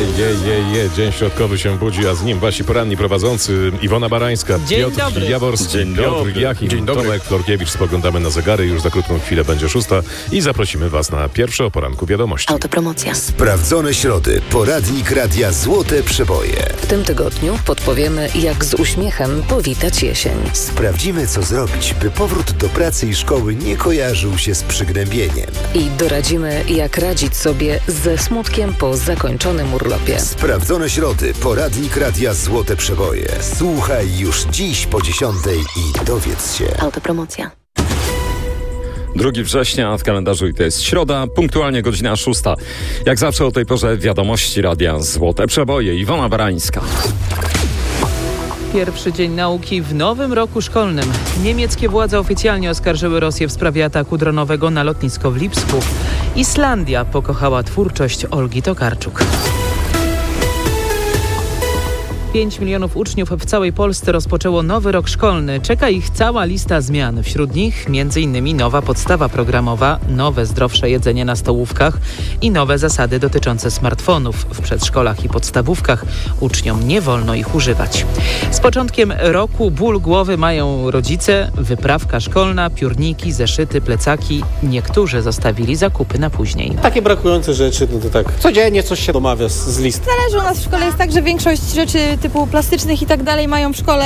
Dzień środkowy się budzi, a z nim wasi poranni prowadzący Iwona Barańska, Dzień Piotr dobry. Jaworski, Dzień Piotr dobry. Jachim, Dzień dobry. Tomek Florkiewicz. Spoglądamy na zegary, już za krótką chwilę będzie 6 i zaprosimy was na pierwsze o poranku wiadomości. Autopromocja. Sprawdzone środy. Poradnik Radia Złote Przeboje. W tym tygodniu podpowiemy, jak z uśmiechem powitać jesień. Sprawdzimy, co zrobić, by powrót do pracy i szkoły nie kojarzył się z przygnębieniem. I doradzimy, jak radzić sobie ze smutkiem po zakończonym urlopie. Sprawdzone środy. Poradnik Radia Złote Przeboje. Słuchaj już dziś po 10 i dowiedz się. Autopromocja. 2 września w kalendarzu i to jest środa, punktualnie godzina 6. Jak zawsze o tej porze wiadomości Radia Złote Przeboje. Iwona Barańska. Pierwszy dzień nauki w nowym roku szkolnym. Niemieckie władze oficjalnie oskarżyły Rosję w sprawie ataku dronowego na lotnisko w Lipsku. Islandia pokochała twórczość Olgi Tokarczuk. 5 milionów uczniów w całej Polsce rozpoczęło nowy rok szkolny. Czeka ich cała lista zmian. Wśród nich m.in. nowa podstawa programowa, nowe zdrowsze jedzenie na stołówkach i nowe zasady dotyczące smartfonów. W przedszkolach i podstawówkach uczniom nie wolno ich używać. Z początkiem roku ból głowy mają rodzice, wyprawka szkolna, piórniki, zeszyty, plecaki. Niektórzy zostawili zakupy na później. Takie brakujące rzeczy, no to tak codziennie coś się domawia z listy. Zależy, u nas w szkole jest tak, że większość rzeczy typu plastycznych i tak dalej mają w szkole